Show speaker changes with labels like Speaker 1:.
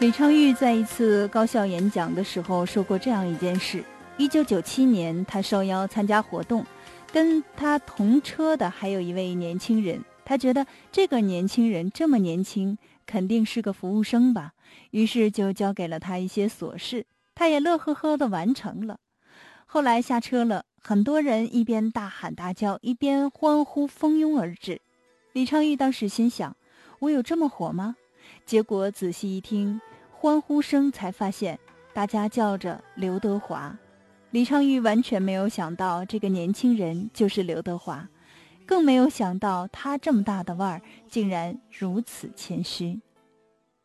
Speaker 1: 李昌钰在一次高校演讲的时候说过这样一件事：1997年，他受邀参加活动，跟他同车的还有一位年轻人，他觉得这个年轻人这么年轻，肯定是个服务生吧，于是就交给了他一些琐事，他也乐呵呵地完成了。后来下车了，很多人一边大喊大叫，一边欢呼蜂拥而至。李昌钰当时心想，我有这么火吗？结果仔细一听，欢呼声才发现大家叫着刘德华。李昌钰完全没有想到这个年轻人就是刘德华，更没有想到他这么大的腕儿竟然如此谦虚。